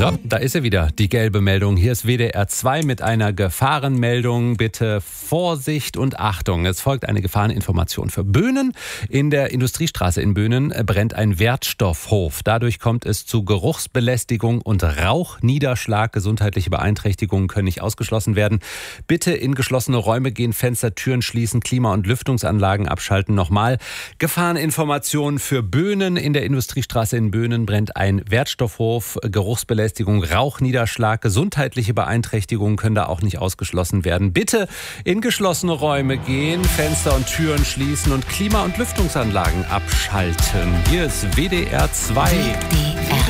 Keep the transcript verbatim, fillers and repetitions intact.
So, da ist sie wieder, die gelbe Meldung. Hier ist W D R zwei mit einer Gefahrenmeldung. Bitte Vorsicht und Achtung. Es folgt eine Gefahreninformation für Böhnen. In der Industriestraße in Böhnen brennt ein Wertstoffhof. Dadurch kommt es zu Geruchsbelästigung und Rauchniederschlag. Gesundheitliche Beeinträchtigungen können nicht ausgeschlossen werden. Bitte in geschlossene Räume gehen, Fenster, Türen schließen, Klima- und Lüftungsanlagen abschalten. Nochmal, Gefahreninformation für Böhnen. In der Industriestraße in Böhnen brennt ein Wertstoffhof. Geruchsbelästigung, Rauchniederschlag, gesundheitliche Beeinträchtigungen können da auch nicht ausgeschlossen werden. Bitte in geschlossene Räume gehen, Fenster und Türen schließen und Klima- und Lüftungsanlagen abschalten. Hier ist W D R zwei. W D R